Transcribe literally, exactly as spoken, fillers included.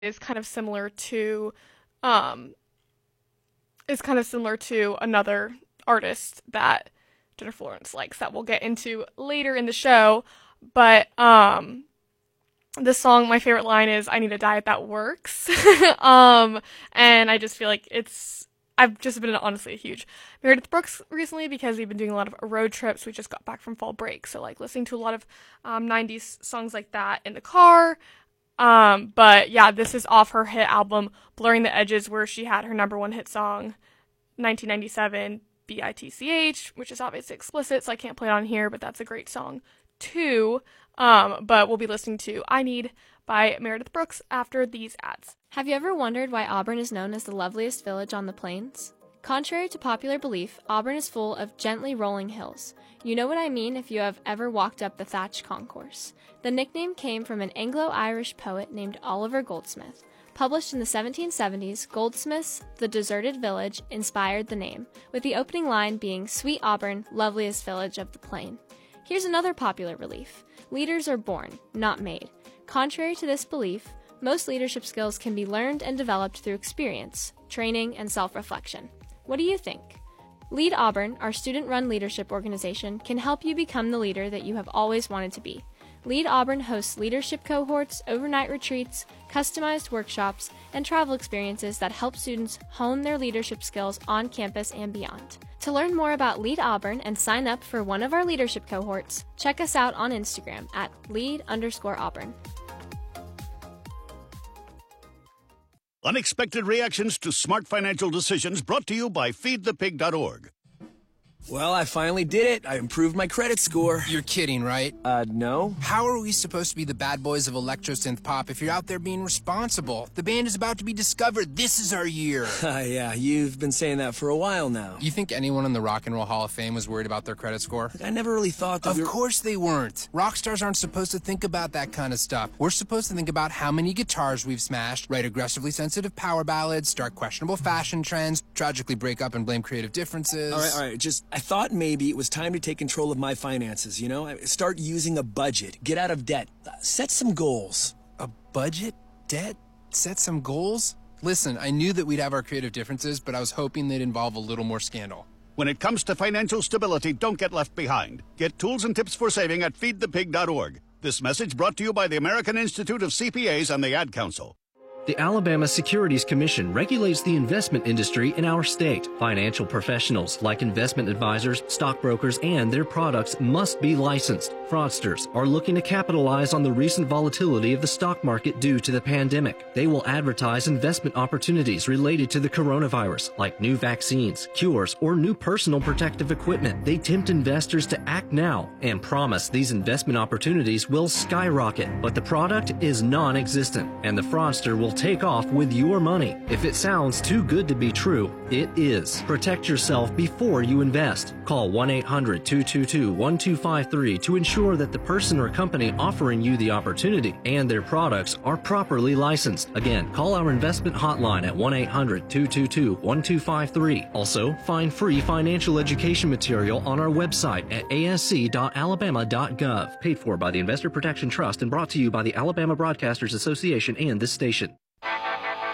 is kind of similar to, um, is kind of similar to another artist that Jennifer Lawrence likes that we'll get into later in the show. But um, this song, my favorite line is, "I need a diet that works." um, and I just feel like it's, I've just been honestly a huge Meredith Brooks recently because we've been doing a lot of road trips. We just got back from fall break. So like listening to a lot of um, nineties songs like that in the car. Um, but yeah, this is off her hit album, Blurring the Edges, where she had her number one hit song, nineteen ninety-seven, B I T C H, which is obviously explicit, so I can't play it on here, but that's a great song too. Um, but we'll be listening to I Need by Meredith Brooks after these ads. Have you ever wondered why Auburn is known as the loveliest village on the plains? Contrary to popular belief, Auburn is full of gently rolling hills. You know what I mean if you have ever walked up the thatched concourse. The nickname came from an Anglo-Irish poet named Oliver Goldsmith. Published in the seventeen seventies, Goldsmith's The Deserted Village inspired the name, with the opening line being, "Sweet Auburn, loveliest village of the plain." Here's another popular belief. Leaders are born, not made. Contrary to this belief, most leadership skills can be learned and developed through experience, training, and self-reflection. What do you think? Lead Auburn, our student-run leadership organization, can help you become the leader that you have always wanted to be. Lead Auburn hosts leadership cohorts, overnight retreats, customized workshops, and travel experiences that help students hone their leadership skills on campus and beyond. To learn more about Lead Auburn and sign up for one of our leadership cohorts, check us out on Instagram at lead underscore Auburn. Unexpected reactions to smart financial decisions brought to you by feed the pig dot org. Well, I finally did it. I improved my credit score. You're kidding, right? Uh, no. How are we supposed to be the bad boys of electro-synth pop if you're out there being responsible? The band is about to be discovered. This is our year. Uh, yeah, you've been saying that for a while now. You think anyone in the Rock and Roll Hall of Fame was worried about their credit score? I never really thought that Of we were... course they weren't. Rock stars aren't supposed to think about that kind of stuff. We're supposed to think about how many guitars we've smashed, write aggressively sensitive power ballads, start questionable fashion trends, tragically break up and blame creative differences. All right, all right, just, I thought maybe it was time to take control of my finances, you know? Start using a budget, get out of debt, set some goals. A budget? Debt? Set some goals? Listen, I knew that we'd have our creative differences, but I was hoping they'd involve a little more scandal. When it comes to financial stability, don't get left behind. Get tools and tips for saving at feed the pig dot org. This message brought to you by the American Institute of C P As and the Ad Council. The Alabama Securities Commission regulates the investment industry in our state. Financial professionals like investment advisors, stockbrokers, and their products must be licensed. Fraudsters are looking to capitalize on the recent volatility of the stock market due to the pandemic. They will advertise investment opportunities related to the coronavirus, like new vaccines, cures, or new personal protective equipment. They tempt investors to act now and promise these investment opportunities will skyrocket, but the product is non-existent, and the fraudster will take off with your money. If it sounds too good to be true, it is. Protect yourself before you invest. Call one eight hundred, two two two, one two five three to ensure that the person or company offering you the opportunity and their products are properly licensed. Again, call our investment hotline at one eight hundred, two two two, one two five three. Also, find free financial education material on our website at a s c dot alabama dot gov. Paid for by the Investor Protection Trust and brought to you by the Alabama Broadcasters Association and this station.